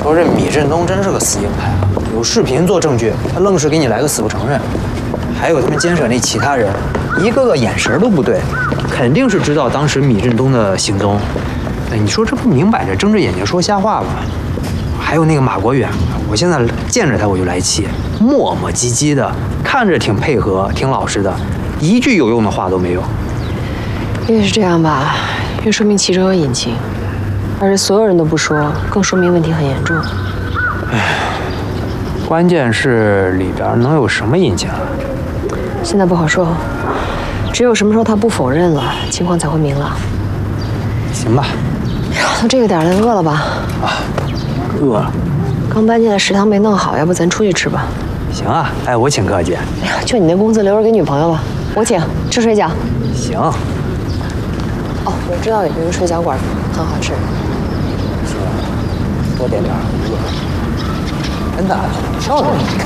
说这米振东真是个死硬派啊！有视频做证据，他愣是给你来个死不承认。还有他们监舍那其他人，一个个眼神都不对，肯定是知道当时米振东的行踪。哎，你说这不明摆着睁着眼睛说瞎话吗？还有那个马国远，我现在见着他我就来气，磨磨唧唧的，看着挺配合、挺老实的，一句有用的话都没有。 越是这样吧，越说明其中有隐情，而是所有人都不说，更说明问题很严重。 关键是里边能有什么隐情啊？ 现在不好说，只有什么时候他不否认了，情况才会明朗。 行吧。 都这个点了，饿了吧？ 啊，饿了。 刚搬进来，食堂没弄好，要不咱出去吃吧？ 行啊，哎，我请客，姐。 哎呀，就你那工资留着给女朋友吧，我请。吃水饺。 行。 哦，我知道有一个水饺馆很好吃。 行，多点点，饿。真的，漂亮。